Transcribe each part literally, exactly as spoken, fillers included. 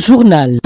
journal.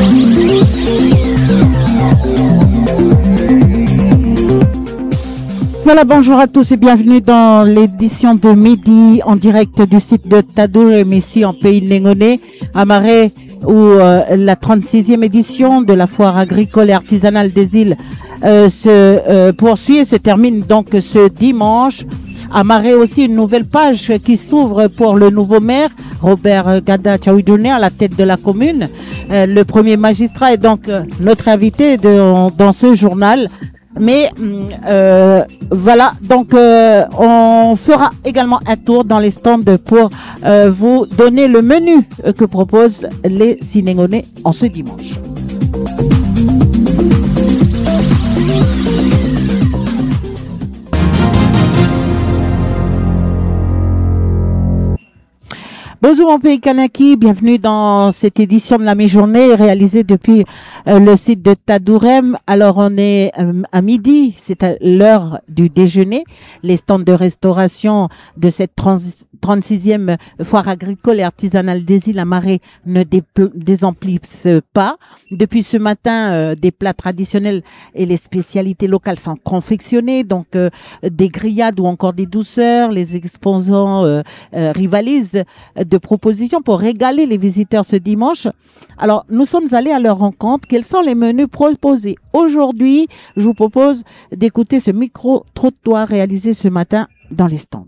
Voilà, bonjour à tous et bienvenue dans l'édition de midi en direct du site de Tadourem ici en pays Négoné, à Marais, où euh, la trente-sixième édition de la foire agricole et artisanale des îles euh, se euh, poursuit et se termine donc ce dimanche. À Marais aussi, une nouvelle page qui s'ouvre pour le nouveau maire, Robert Gada Tchaouidouné, à la tête de la commune. Euh, le premier magistrat est donc euh, notre invité de, dans ce journal. Mais euh, voilà, donc euh, on fera également un tour dans les stands pour euh, vous donner le menu que proposent les Sénégalais en ce dimanche. Bonjour mon pays Kanaki, bienvenue dans cette édition de la mi-journée réalisée depuis euh, le site de Tadourem. Alors on est euh, à midi, c'est à l'heure du déjeuner. Les stands de restauration de cette trente-sixième foire agricole et artisanale des îles à Marais ne désemplissent pas. Depuis ce matin, euh, des plats traditionnels et les spécialités locales sont confectionnés, donc euh, des grillades ou encore des douceurs. Les exposants euh, euh, rivalisent de propositions pour régaler les visiteurs ce dimanche. Alors, nous sommes allés à leur rencontre. Quels sont les menus proposés aujourd'hui? Je vous propose d'écouter ce micro-trottoir réalisé ce matin dans les stands.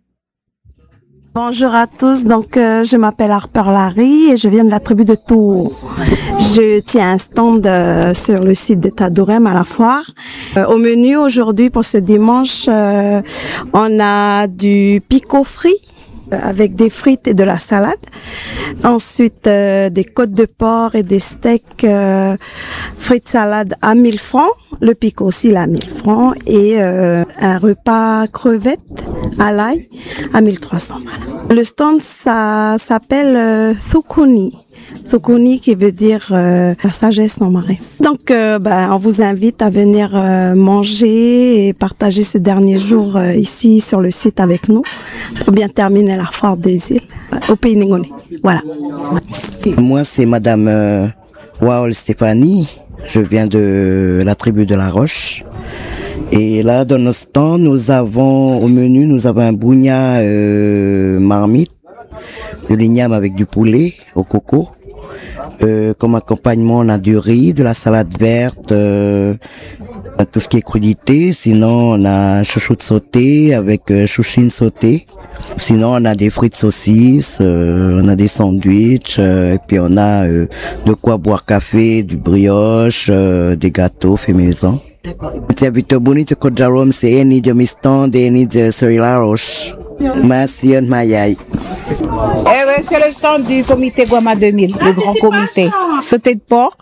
Bonjour à tous, donc euh, je m'appelle Harper Larry et je viens de la tribu de Tours. Je tiens un stand euh, sur le site de Tadourem à la foire. Euh, au menu aujourd'hui pour ce dimanche, euh, on a du pico frit avec des frites et de la salade. Ensuite, euh, des côtes de porc et des steaks euh, frites salade à mille francs. Le pico aussi à mille francs. Et euh, un repas crevettes à l'ail à mille trois cents. Voilà. Le stand, ça s'appelle euh, Thukuni. Thukuni qui veut dire euh, la sagesse en marais. Donc, euh, ben, on vous invite à venir euh, manger et partager ce dernier jour euh, ici sur le site avec nous pour bien terminer la foire des îles euh, au pays Négoné. Voilà. Moi, c'est Madame euh, Waol Stéphanie. Je viens de la tribu de La Roche. Et là, dans nos stands, nous avons au menu, nous avons un bougna euh, marmite, de l'igname avec du poulet au coco. Euh, comme accompagnement, on a du riz, de la salade verte, euh, tout ce qui est crudité. Sinon, on a chouchoute sauté avec euh, chouchine sautée. Sinon, on a des frites saucisses, euh, on a des sandwichs, euh, et puis on a euh, de quoi boire café, du brioche, euh, des gâteaux faits maison. C'est Victor Bonito Kodjarom, c'est Eni de Miston, Eni de Sorila Roche. Merci, Mayai. Eh, c'est le stand du comité Guama deux mille, le grand comité. Sauté de porc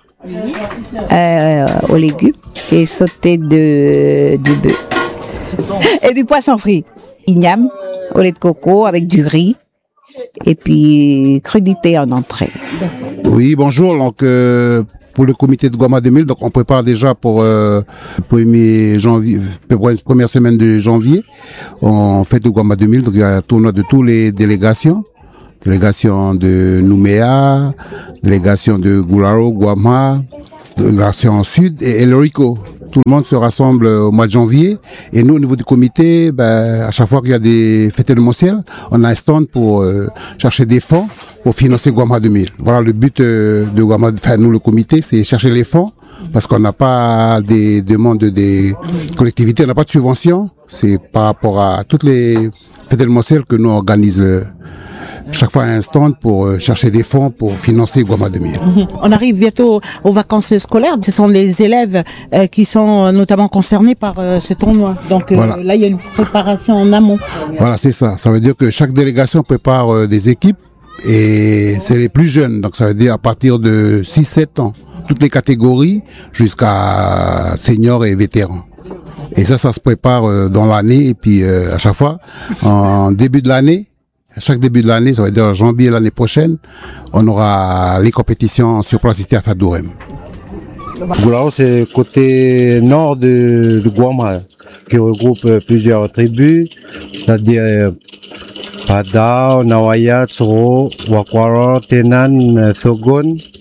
euh, aux légumes et sauté de, de bœuf. Et du poisson frit. Igname au lait de coco avec du riz et puis crudité en entrée. Oui, bonjour. Donc, euh, pour le comité de Guama deux mille, donc on prépare déjà pour euh, premier janvier, pour une première semaine de janvier. On fait de Guama deux mille, donc il y a un tournoi de toutes les délégations. Délégation de Nouméa, délégation de Goularo, Guama, délégation Sud et El Rico. Tout le monde se rassemble au mois de janvier. Et nous, au niveau du comité, ben, à chaque fois qu'il y a des fêtes de Montciel, on a un stand pour euh, chercher des fonds pour financer Guama deux mille. Voilà le but euh, de Guama, enfin nous, le comité, c'est chercher les fonds parce qu'on n'a pas des demandes des collectivités, on n'a pas de subventions. C'est par rapport à toutes les fêtes de Montciel que nous organisons le chaque fois un stand pour euh, chercher des fonds pour financer Guama deux mille. Mmh. On arrive bientôt aux vacances scolaires. Ce sont les élèves euh, qui sont notamment concernés par euh, ce tournoi. Donc euh, voilà. Là, il y a une préparation en amont. Voilà, c'est ça. Ça veut dire que chaque délégation prépare euh, des équipes et c'est les plus jeunes. Donc ça veut dire à partir de six sept ans. Toutes les catégories jusqu'à seniors et vétérans. Et ça, ça se prépare euh, dans l'année et puis euh, à chaque fois, en début de l'année, à chaque début de l'année, ça va dire janvier l'année prochaine, on aura les compétitions sur place ici à Tadourem. Goulao, c'est côté nord de, de Guama, qui regroupe plusieurs tribus, c'est-à-dire Pada, Nawaya, Tsoro, Wakwaro, Tenan, Sogon,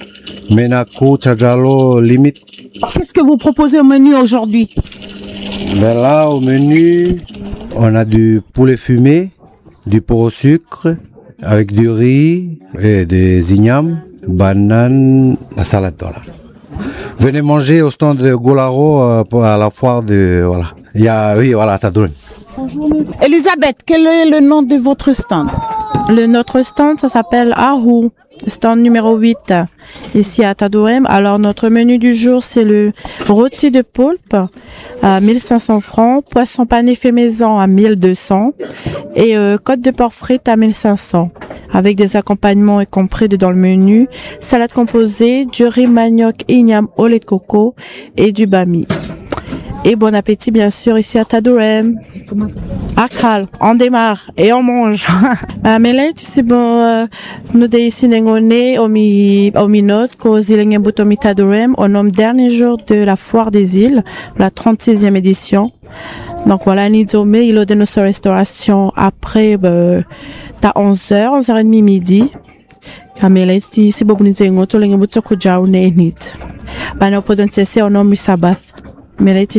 Menako, Tchadjalo, limite. Qu'est-ce que vous proposez au menu aujourd'hui? Ben là, au menu, on a du poulet fumé, du porc au sucre, avec du riz et des ignames, bananes, la salade, voilà. Venez manger au stand de Golaro euh, à la foire de, voilà. Il y a, oui, voilà, Tadourem. Elisabeth, quel est le nom de votre stand? Le notre stand, ça s'appelle Ahou, stand numéro huit, ici à Tadourem. Alors, notre menu du jour, c'est le rôti de poulpe à mille cinq cents francs, poisson pané fait maison à mille deux cents et euh, côte de porc frite à mille cinq cents, avec des accompagnements y compris dans le menu, salade composée, du riz manioc igname au lait de coco et du bami. Et bon appétit, bien sûr, ici à Tadourem. Akal, on démarre et on mange. Mais là, c'est bon, nous sommes ici, au mi, au minot, cause il y a un mi Tadourem, au nom dernier jour de la foire des îles, la trente-sixième édition. Donc voilà, nous sommes, il y a de notre restauration après, ben, à onze heures, onze heures trente midi. Mais là, c'est bon, nous sommes, nous sommes, nous sommes, nous sommes, nous podemos cesser au nom du sabbat. Vous êtes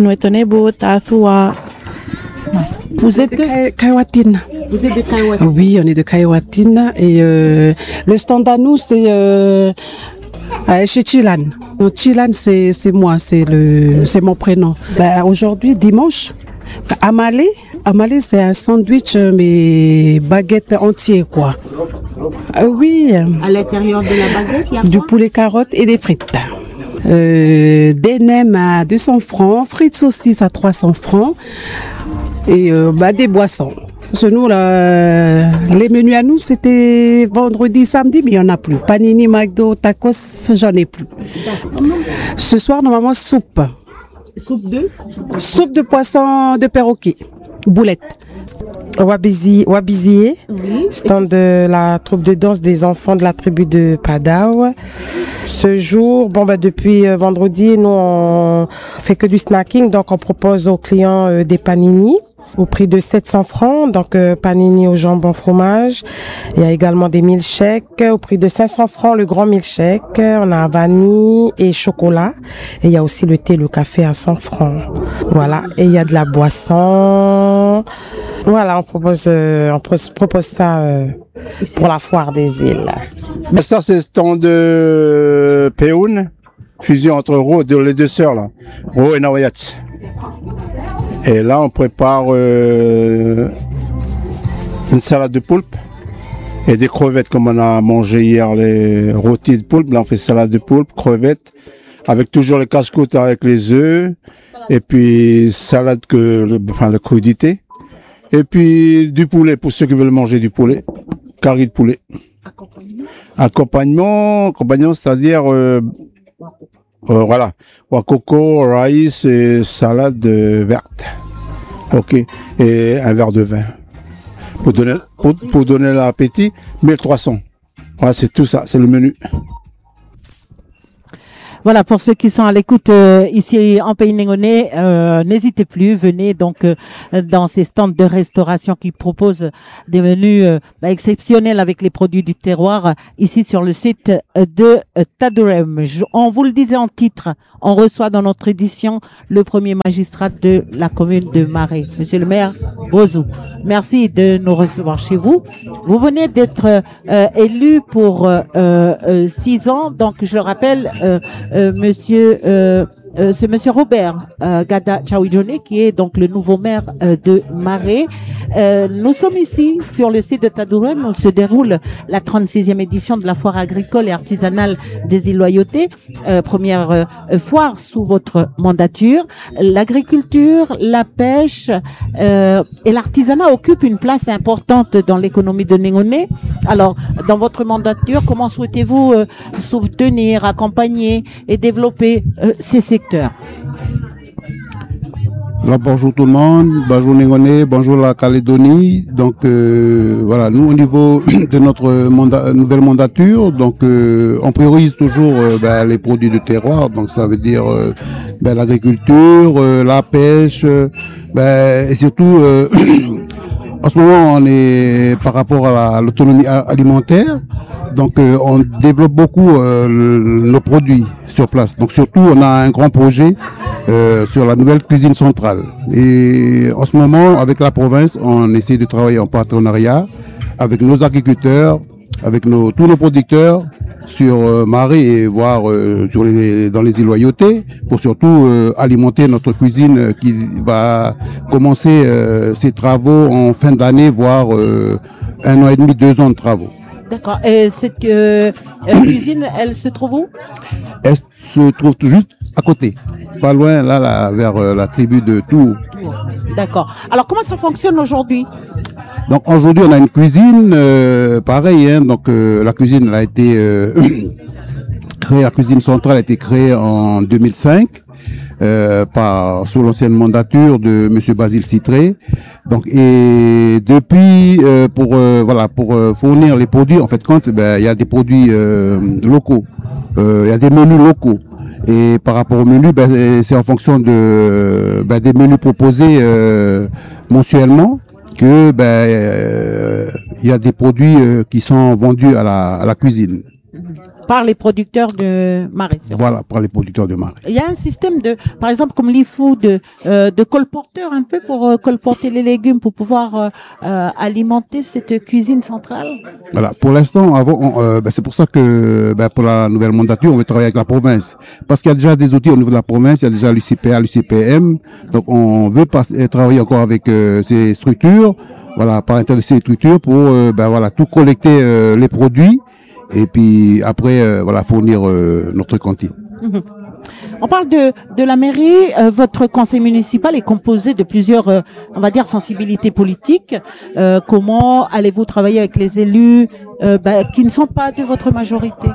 de Kaiwatine. Vous êtes de Kaiwatine? Oui, on est de Kaiwatine et euh, le stand à nous c'est euh, chez Chilan. Donc, Chilan c'est c'est moi, c'est le c'est mon prénom. Ben, aujourd'hui dimanche, Amalé, Amalé c'est un sandwich mais baguette entière quoi. Euh, oui. À l'intérieur de la baguette, il y a du quoi? poulet carotte et des frites. Euh, des nems à deux cents francs, frites saucisses à trois cents francs et euh, bah, des boissons. Parce que nous, là, les menus à nous, c'était vendredi, samedi, mais il n'y en a plus. Panini, McDo, tacos, j'en ai plus. Ce soir, normalement, soupe. Soupe de? Soupe de poisson de perroquet, boulette. Wabizi, Wabizié, oui. Stand de la troupe de danse des enfants de la tribu de Padao. Ce jour, bon bah depuis euh, vendredi, nous on fait que du snacking, donc on propose aux clients euh, des panini au prix de sept cents francs, donc euh, panini au jambon fromage. Il y a également des milkshakes au prix de cinq cents francs, le grand milkshake. On a vanille et chocolat. Et il y a aussi le thé, le café à cent francs. Voilà. Et il y a de la boisson. Voilà, on propose, euh, on propose ça euh, pour la foire des îles. Ça, c'est le stand de Péoun, fusion entre Ro, les deux sœurs, là, Ro et Nawayat. Et là, on prépare euh, une salade de poulpe et des crevettes, comme on a mangé hier, les rôtis de poulpe. Là, on fait salade de poulpe, crevettes, avec toujours les casse-croûtes avec les œufs, et puis salade que, le, enfin, la crudité. Et puis du poulet pour ceux qui veulent manger du poulet, curry de poulet. Accompagnement. Accompagnement, accompagnement, c'est-à-dire euh, euh, voilà, wakoko, rice et salade euh, verte. Ok, et un verre de vin pour donner pour, pour donner l'appétit. mille trois cents. Voilà, c'est tout ça, c'est le menu. Voilà, pour ceux qui sont à l'écoute euh, ici en Pays Négonais, euh, n'hésitez plus, venez donc euh, dans ces stands de restauration qui proposent des menus euh, bah, exceptionnels avec les produits du terroir, euh, ici sur le site euh, de euh, Tadourem. Je, on vous le disait en titre, on reçoit dans notre édition le premier magistrat de la commune de Marais, Monsieur le maire Bozou. Merci de nous recevoir chez vous. Vous venez d'être euh, élu pour euh, euh, six ans, donc je le rappelle, euh, Euh, monsieur, euh, euh, c'est monsieur Robert euh, Gada Chaouidjone qui est donc le nouveau maire euh, de Marais. Euh, nous sommes ici sur le site de Tadourem où se déroule la trente-sixième édition de la foire agricole et artisanale des îles Loyauté, euh, première euh, foire sous votre mandature. L'agriculture, la pêche euh, et l'artisanat occupent une place importante dans l'économie de Négonais. Alors, dans votre mandature, comment souhaitez-vous euh, soutenir, accompagner et développer euh, ces secteurs? Alors, bonjour tout le monde, bonjour Négonais, bonjour la Calédonie. Donc euh, voilà, nous au niveau de notre mandat, nouvelle mandature, donc euh, on priorise toujours euh, ben, les produits de terroir. Donc ça veut dire euh, ben, l'agriculture, euh, la pêche, euh, ben, et surtout euh, En ce moment, on est par rapport à l'autonomie alimentaire, donc euh, on développe beaucoup euh, le, nos produits sur place. Donc surtout, on a un grand projet euh, sur la nouvelle cuisine centrale. Et en ce moment, avec la province, on essaie de travailler en partenariat avec nos agriculteurs, avec nos, tous nos producteurs sur euh, Marais et voire euh, sur les, dans les îles Loyauté pour surtout euh, alimenter notre cuisine euh, qui va commencer euh, ses travaux en fin d'année, voire euh, un an et demi, deux ans de travaux. D'accord. Et cette euh, cuisine, elle se trouve où? Elle se trouve tout juste à côté, pas loin, là, là vers euh, la tribu de Tours. D'accord. Alors, comment ça fonctionne aujourd'hui? Donc aujourd'hui, on a une cuisine, euh, pareil, hein, donc euh, la cuisine elle a été euh, créée, la cuisine centrale a été créée en deux mille cinq euh, par sous l'ancienne mandature de Monsieur Basile Citré. Donc et depuis euh, pour euh, voilà pour euh, fournir les produits, en fait, quand ben il y a des produits euh, locaux, euh, il y a des menus locaux. Et par rapport au menu, ben, c'est en fonction de ben, des menus proposés euh, mensuellement que ben euh, il y a des produits euh, qui sont vendus à la, à la cuisine. Par les producteurs de Marais. Voilà, par les producteurs de Marais. Il y a un système de, par exemple, comme l'I F O, de, euh, de colporteurs un peu pour euh, colporter les légumes pour pouvoir euh, euh, alimenter cette cuisine centrale. Voilà, pour l'instant, avant, on, euh, ben, c'est pour ça que ben, pour la nouvelle mandature, on veut travailler avec la province. Parce qu'il y a déjà des outils au niveau de la province, il y a déjà l'U C P A, l'U C P M. Donc on veut pas, travailler encore avec euh, ces structures, voilà, par l'intérieur de ces structures pour euh, ben, voilà, tout collecter euh, les produits. Et puis après, euh, voilà, fournir euh, notre cantine. Mmh. On parle de, de la mairie. Euh, votre conseil municipal est composé de plusieurs, euh, on va dire, sensibilités politiques. Euh, comment allez-vous travailler avec les élus euh, bah, qui ne sont pas de votre majorité?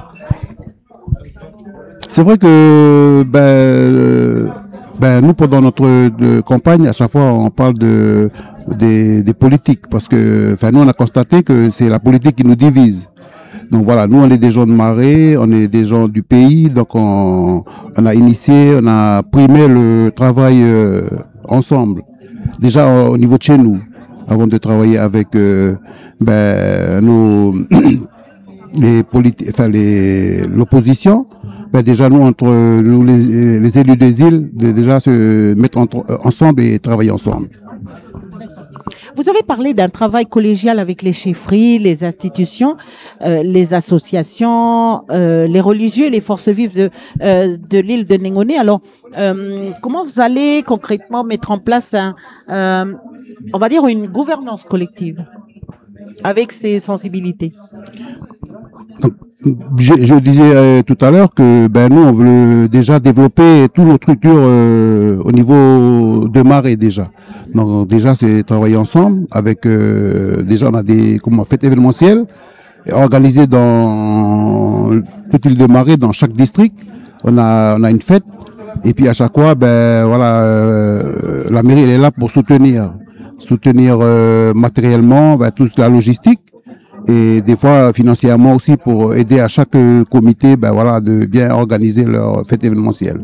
C'est vrai que ben, euh, ben, nous, pendant notre de campagne, à chaque fois, on parle de des, des politiques. Parce que enfin, nous, on a constaté que c'est la politique qui nous divise. Donc voilà, nous on est des gens de Marais, on est des gens du pays, donc on, on a initié, on a primé le travail euh, ensemble. Déjà au niveau de chez nous, avant de travailler avec euh, ben, nos les politiques, enfin les l'opposition. Ben déjà nous entre nous les, les élus des îles, de déjà se mettre entre, ensemble et travailler ensemble. Vous avez parlé d'un travail collégial avec les chefferies, les institutions, euh, les associations, euh, les religieux, les forces vives de, euh, de l'île de Nengoné. Alors, euh, comment vous allez concrètement mettre en place, un, euh, on va dire, une gouvernance collective avec ces sensibilités? Donc, je, je disais euh, tout à l'heure que ben nous on veut déjà développer toutes nos structures euh, au niveau de Marais déjà. Donc déjà c'est travailler ensemble avec euh, déjà on a des comment fêtes événementielles organisées dans toute l'île de Marais, dans chaque district. On a on a une fête et puis à chaque fois ben voilà euh, la mairie elle est là pour soutenir soutenir euh, matériellement ben, toute la logistique. Et des fois financièrement aussi pour aider à chaque comité ben voilà, de bien organiser leur fête événementielle.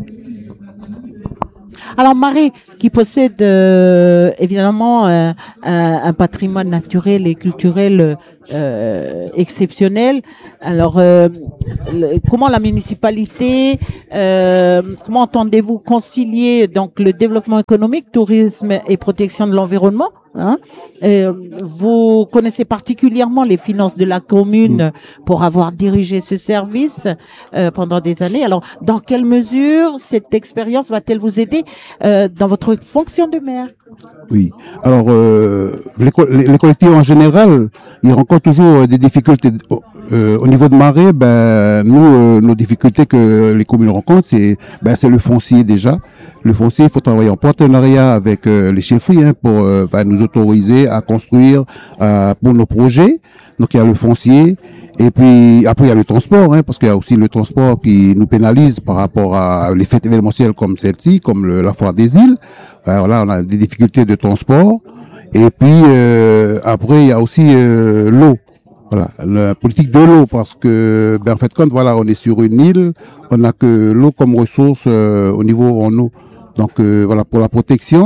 Alors Marais, qui possède euh, évidemment euh, un, un patrimoine naturel et culturel euh, exceptionnel. Alors euh, le, comment la municipalité, euh, comment entendez-vous concilier donc le développement économique, tourisme et protection de l'environnement? Hein? Euh, vous connaissez particulièrement les finances de la commune pour avoir dirigé ce service euh, pendant des années. Alors, dans quelle mesure cette expérience va-t-elle vous aider euh, dans votre fonction de maire? Oui. Alors, euh, les, les collectifs en général, ils rencontrent toujours des difficultés. Euh, au niveau de Marais, ben nous, euh, nos difficultés que les communes rencontrent, c'est ben c'est le foncier déjà. Le foncier, il faut travailler en partenariat avec euh, les chefferies hein, pour euh, ben, nous autoriser à construire euh, pour nos projets. Donc il y a le foncier et puis après il y a le transport, hein, parce qu'il y a aussi le transport qui nous pénalise par rapport à les fêtes événementielles comme celle-ci, comme le, la foire des îles. Euh, voilà, on a des difficultés de transport. Et puis euh, après il y a aussi euh, l'eau. Voilà, la politique de l'eau, parce que, ben, en fait, quand voilà, on est sur une île, on n'a que l'eau comme ressource euh, au niveau en eau. Donc, euh, voilà, pour la protection,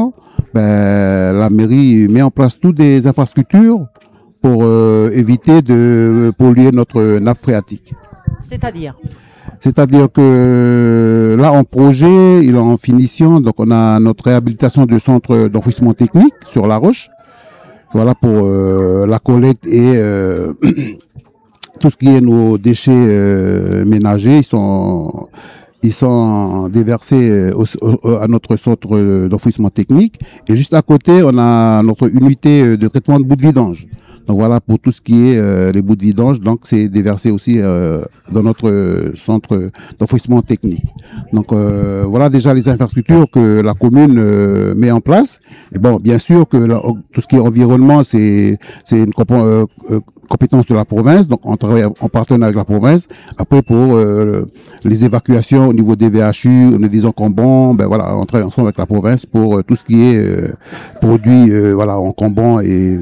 ben, la mairie met en place toutes des infrastructures pour euh, éviter de polluer notre nappe phréatique. C'est-à-dire C'est-à-dire que là, en projet, il est en finition, donc on a notre réhabilitation de centre d'enfouissement technique sur La Roche. Voilà pour euh, la collecte et euh, tout ce qui est nos déchets euh, ménagers, ils sont ils sont déversés au, au, à notre centre d'enfouissement technique. Et juste à côté, on a notre unité de traitement de bouts de vidange. Donc voilà pour tout ce qui est euh, les bouts de vidange, donc c'est déversé aussi euh, dans notre centre d'enfouissement technique. Donc euh, voilà déjà les infrastructures que la commune euh, met en place. Et bon, bien sûr que la, tout ce qui est environnement, c'est c'est une comp euh, compétence de la province, donc on travaille en partenariat avec la province. Après pour euh, les évacuations au niveau des V H U, on est des encombrants, ben voilà, on travaille ensemble avec la province pour euh, tout ce qui est euh, produits euh, voilà encombrants et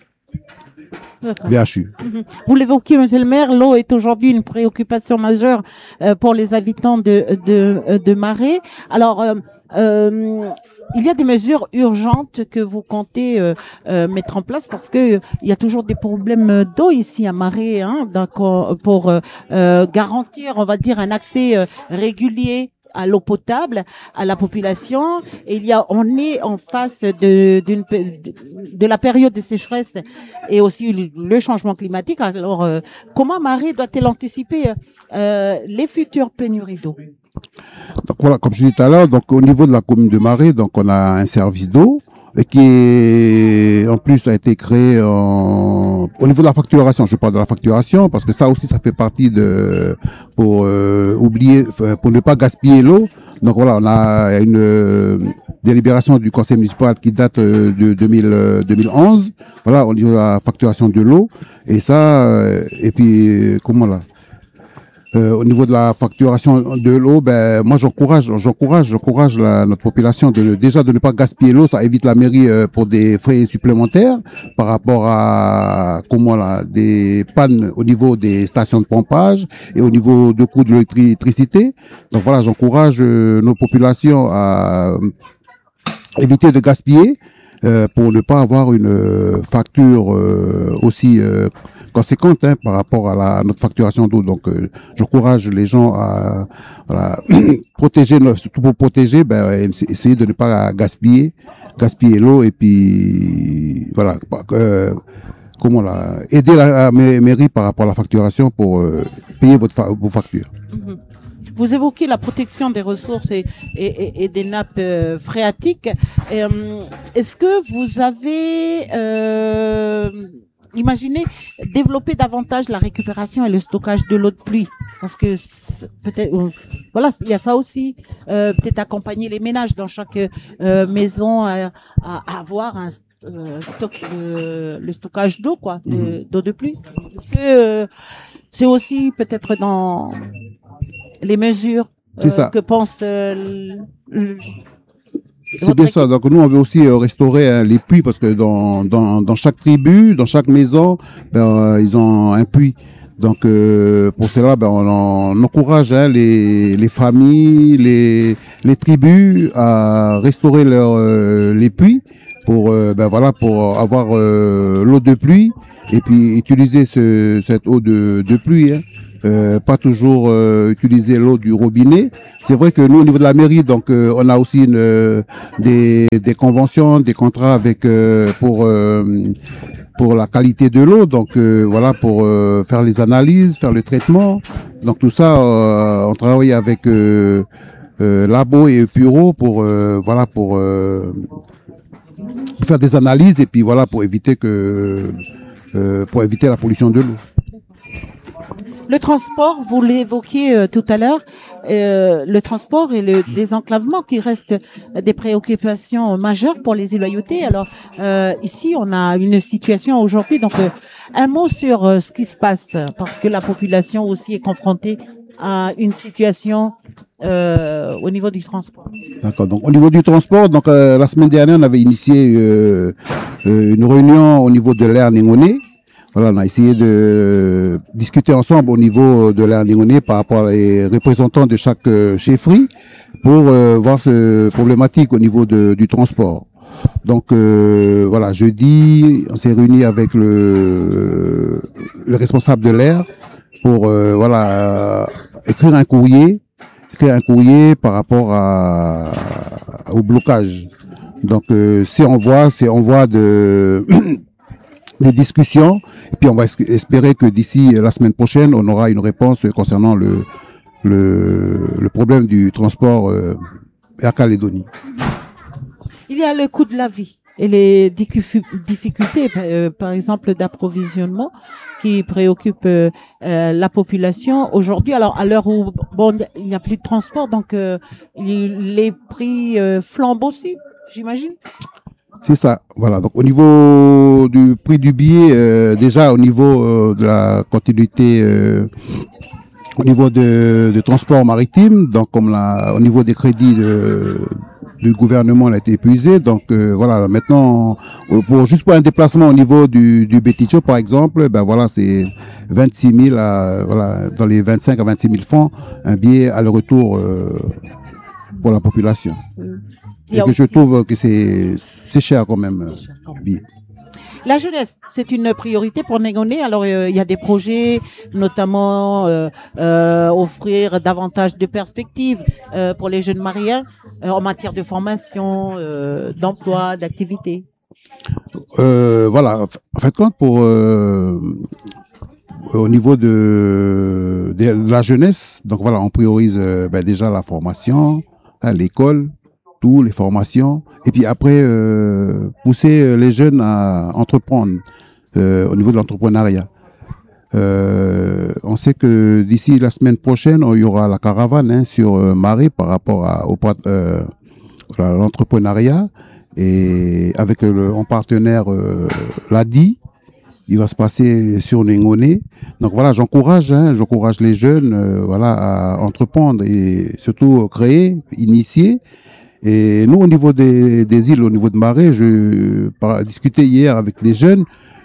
V H U. Vous l'évoquez, monsieur le maire, l'eau est aujourd'hui une préoccupation majeure euh, pour les habitants de, de, de Marais. Alors, euh, euh, il y a des mesures urgentes que vous comptez euh, euh, mettre en place parce que euh, il y a toujours des problèmes d'eau ici à Marais, hein, donc, pour euh, euh, garantir, on va dire, un accès euh, régulier à l'eau potable à la population. Et il y a, on est en face de, d'une, de, de la période de sécheresse et aussi le, le changement climatique. Alors, euh, comment Marais doit-elle anticiper euh, les futures pénuries d'eau? Donc voilà, comme je disais tout à l'heure, donc au niveau de la commune de Marais, donc on a un service d'eau qui est, en plus a été créé en, au niveau de la facturation. Je parle de la facturation parce que ça aussi, ça fait partie de, pour euh, oublier, pour ne pas gaspiller l'eau. Donc voilà, on a une euh, délibération du conseil municipal qui date euh, de deux mille, euh, deux mille onze. Voilà, au niveau de la facturation de l'eau. Et ça, euh, et puis, comment là? Euh, au niveau de la facturation de l'eau, ben moi j'encourage, j'encourage, j'encourage la, notre population de déjà de ne pas gaspiller l'eau. Ça évite la mairie euh, pour des frais supplémentaires par rapport à comment là des pannes au niveau des stations de pompage et au niveau de coût de l'électricité. Donc voilà, j'encourage euh, nos populations à éviter de gaspiller euh, pour ne pas avoir une euh, facture euh, aussi euh, conséquente hein, par rapport à, la, à notre facturation d'eau. Donc, euh, j'encourage les gens à voilà, protéger, surtout pour protéger, ben, essayer de ne pas gaspiller, gaspiller l'eau et puis voilà, euh, comment là, aider la, la mairie par rapport à la facturation pour euh, payer votre fa vos factures. Mm-hmm. Vous évoquez la protection des ressources et, et, et, et des nappes euh, phréatiques. Euh, Est-ce que vous avez euh, imaginé développer davantage la récupération et le stockage de l'eau de pluie? Parce que peut-être, euh, voilà, il y a ça aussi. Euh, peut-être accompagner les ménages dans chaque euh, maison à, à avoir un euh, stock de, le stockage d'eau, quoi, mmh. d'eau de pluie. Est-ce que euh, c'est aussi peut-être dans les mesures euh, que pense euh, le, c'est bien ça. Donc nous, on veut aussi euh, restaurer hein, les puits parce que dans, dans, dans chaque tribu, dans chaque maison, ben, euh, ils ont un puits. Donc euh, pour cela, ben, on, on encourage hein, les, les familles, les, les tribus à restaurer leur, euh, les puits pour, euh, ben, voilà, pour avoir euh, l'eau de pluie et puis utiliser ce, cette eau de, de pluie. Hein. Euh, pas toujours euh, utiliser l'eau du robinet. C'est vrai que nous, au niveau de la mairie, donc euh, on a aussi une, euh, des, des conventions, des contrats avec euh, pour euh, pour la qualité de l'eau. Donc euh, voilà, pour euh, faire les analyses, faire le traitement. Donc tout ça, euh, on travaille avec euh, euh, Labo et Puro pour euh, voilà pour, euh, pour faire des analyses et puis voilà pour éviter que euh, pour éviter la pollution de l'eau. Le transport, vous l'évoquiez euh, tout à l'heure, euh, le transport et le désenclavement qui restent des préoccupations majeures pour les Îloyautais. Alors euh, ici, on a une situation aujourd'hui. Donc euh, un mot sur euh, ce qui se passe parce que la population aussi est confrontée à une situation euh, au niveau du transport. D'accord. Donc au niveau du transport, donc euh, la semaine dernière, on avait initié euh, euh, une réunion au niveau de l'aire Ningoné. Voilà, on a essayé de discuter ensemble au niveau de l'aire Ningoné par rapport aux représentants de chaque euh, chefferie pour euh, voir ce problématique au niveau de, du transport. Donc euh, voilà, jeudi, on s'est réuni avec le, le responsable de l'air pour euh, voilà euh, écrire un courrier, écrire un courrier par rapport à, au blocage. Donc euh, c'est envoi, c'est envoi de des discussions, et puis on va espérer que d'ici la semaine prochaine, on aura une réponse concernant le le, le problème du transport euh, Air Calédonie. Il y a le coût de la vie et les difficultés, euh, par exemple, d'approvisionnement qui préoccupent euh, euh, la population aujourd'hui. Alors, à l'heure où bon, il n'y a plus de transport, donc euh, les prix euh, flambent aussi, j'imagine. C'est ça, voilà. Donc au niveau du prix du billet, euh, déjà au niveau euh, de la continuité, euh, au niveau de, de transport maritime, donc comme la, au niveau des crédits de, du gouvernement, il a été épuisé. Donc euh, voilà, maintenant pour juste pour un déplacement au niveau du, du Béticho par exemple, ben voilà, c'est vingt-six mille à, voilà, dans les vingt-cinq à vingt-six mille francs un billet aller-retour euh, pour la population. Et que aussi, je trouve que c'est c'est cher quand même. Cher, quand même. Billet. La jeunesse, c'est une priorité pour Négoné. Alors, euh, il y a des projets, notamment euh, euh, offrir davantage de perspectives euh, pour les jeunes mariés euh, en matière de formation, euh, d'emploi, d'activité. Euh, voilà, en fait, compte pour euh, au niveau de, de la jeunesse, donc voilà, on priorise euh, ben, déjà la formation, hein, l'école. Tous les formations, et puis après euh, pousser les jeunes à entreprendre euh, au niveau de l'entrepreneuriat. Euh, on sait que d'ici la semaine prochaine, il y aura la caravane hein, sur euh, Marais par rapport à, au, euh, à l'entrepreneuriat, et avec le, en partenaire euh, l'A D I, il va se passer sur Négoné. Donc voilà, j'encourage, hein, j'encourage les jeunes euh, voilà, à entreprendre et surtout créer, initier. Et nous, au niveau des, des îles, au niveau de Marais, je par, discutais hier avec des jeunes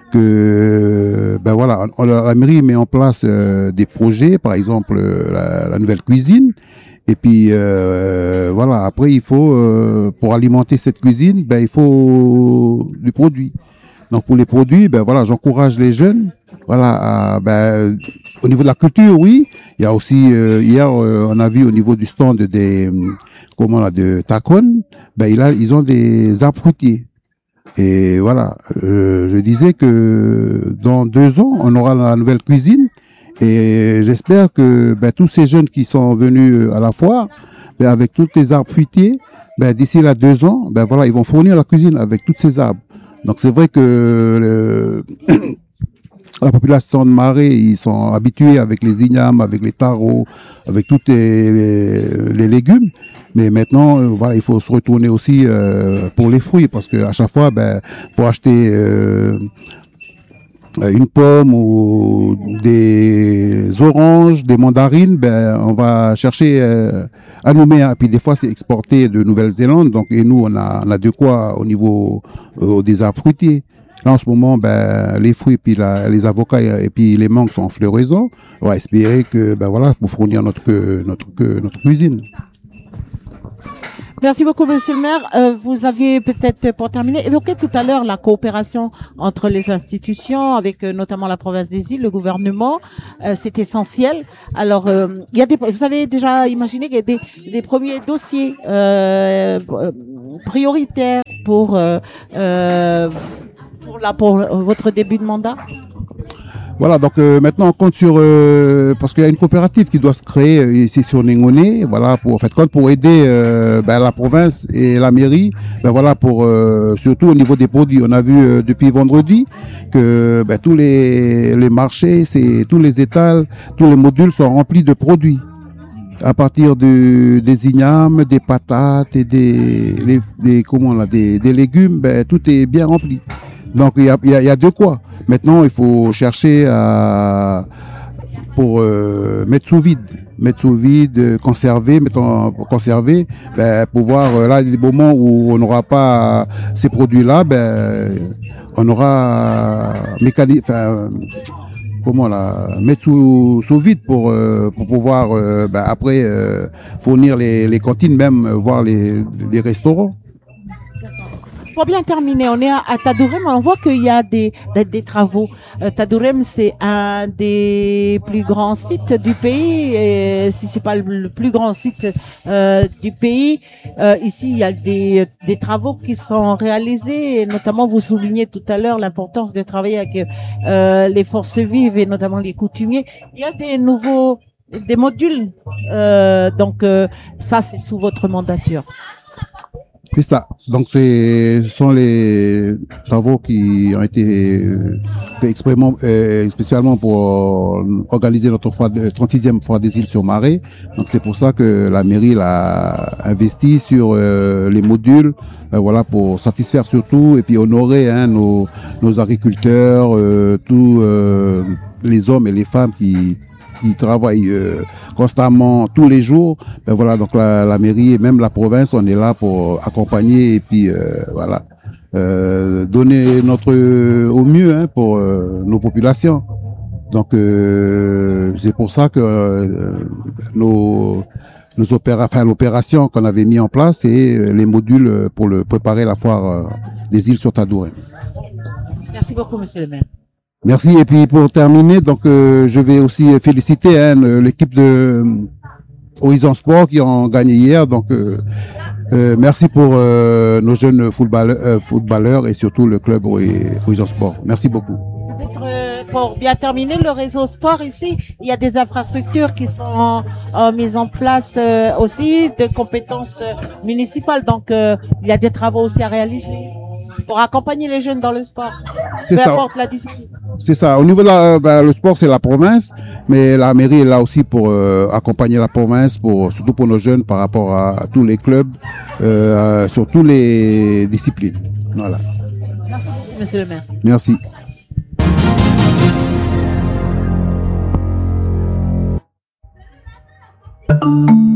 que, ben voilà, on, la mairie met en place euh, des projets, par exemple la, la nouvelle cuisine. Et puis euh, voilà, après il faut euh, pour alimenter cette cuisine, ben il faut du produit. Donc pour les produits, ben voilà, j'encourage les jeunes. Voilà, à, ben, au niveau de la culture, oui. Il y a aussi euh, hier, euh, on a vu au niveau du stand des comment là de Tacon, ben il a, ils ont des arbres fruitiers. Et voilà, euh, je disais que dans deux ans, on aura la nouvelle cuisine. Et j'espère que ben, tous ces jeunes qui sont venus à la foire, ben, avec tous les arbres fruitiers, ben, d'ici là deux ans, ben voilà, ils vont fournir la cuisine avec tous ces arbres. Donc c'est vrai que le, la population de Marais, ils sont habitués avec les ignames, avec les tarots, avec tous les, les, les légumes. Mais maintenant, euh, voilà, il faut se retourner aussi euh, pour les fruits, parce que à chaque fois, ben, pour acheter euh, une pomme ou des oranges, des mandarines, ben, on va chercher euh, à Nouméa. Et puis des fois, c'est exporté de Nouvelle-Zélande. Donc, et nous, on a, on a de quoi au niveau euh, des arbres fruitiers. Là, en ce moment, ben, les fruits, puis la, les avocats et, et puis les mangues sont en floraison. On va espérer que, ben voilà, pour fournir notre notre notre cuisine. Merci beaucoup, Monsieur le maire. Euh, vous aviez peut-être, pour terminer, évoqué tout à l'heure la coopération entre les institutions, avec euh, notamment la province des îles, le gouvernement. Euh, c'est essentiel. Alors, euh, il y a des, vous avez déjà imaginé qu'il y a des, des premiers dossiers euh, prioritaires pour, euh, euh, pour, la, pour votre début de mandat? Voilà, donc euh, maintenant on compte sur euh, parce qu'il y a une coopérative qui doit se créer euh, ici sur Négoné, voilà, pour en fait compte pour aider euh, ben, la province et la mairie, ben voilà, pour euh, surtout au niveau des produits. On a vu euh, depuis vendredi que ben, tous les les marchés, c'est tous les étals, tous les modules sont remplis de produits. À partir de, des ignames, des patates et des, les, des comment là, des, des légumes, ben tout est bien rempli. Donc il y a, il y a, il y a de quoi. Maintenant, il faut chercher à pour euh, mettre sous vide, mettre sous vide, conserver, mettons conserver, ben pouvoir euh, là des moments où on n'aura pas ces produits-là, ben on aura mécanique, enfin comment là, mettre sous, sous vide pour euh, pour pouvoir euh, ben, après euh, fournir les, les cantines, même voir les, les restaurants. pour bien terminer, on est à, à Tadourem, on voit qu'il y a des, des, des travaux. Euh, Tadourem, c'est un des plus grands sites du pays, et si c'est pas le, le plus grand site euh, du pays, euh, ici il y a des, des travaux qui sont réalisés, et notamment vous soulignez tout à l'heure l'importance de travailler avec euh, les forces vives et notamment les coutumiers. Il y a des nouveaux, des modules, euh, donc euh, ça c'est sous votre mandature. C'est ça. Donc, c'est- ce sont les travaux qui ont été euh, faits exprèmement, euh, spécialement pour euh, organiser notre foire de- trente-sixième foire des îles sur Marais. Donc, c'est pour ça que la mairie l'a investi sur euh, les modules, euh, voilà, pour satisfaire surtout et puis honorer hein, nos, nos agriculteurs, euh, tous euh, les hommes et les femmes qui qui travaillent euh, constamment tous les jours. Ben voilà, donc la, la mairie et même la province, on est là pour accompagner et puis euh, voilà, euh, donner notre au mieux hein, pour euh, nos populations. Donc euh, c'est pour ça que euh, nos nos opéra, enfin l'opération qu'on avait mis en place et euh, les modules pour le préparer la foire euh, des îles sur Tadourem. Merci beaucoup, monsieur le maire. Merci. Et puis pour terminer, donc euh, je vais aussi féliciter hein, le- l'équipe de euh, Horizon Sport qui ont gagné hier. Donc euh, euh, merci pour euh, nos jeunes footballeurs, euh, footballeurs et surtout le club Hori- Horizon Sport. Merci beaucoup. Peut-être, euh, pour bien terminer, le réseau sport ici, il y a des infrastructures qui sont euh, mises en place euh, aussi de compétences euh, municipales. Donc, euh, il y a des travaux aussi à réaliser pour accompagner les jeunes dans le sport. C'est Peu ça. importe la discipline. C'est ça. Au niveau de la, ben, le sport, c'est la province, mais la mairie est là aussi pour euh, accompagner la province, pour surtout pour nos jeunes par rapport à, à tous les clubs, euh, sur toutes les disciplines. Voilà. Merci beaucoup, monsieur le maire. Merci. Thank you.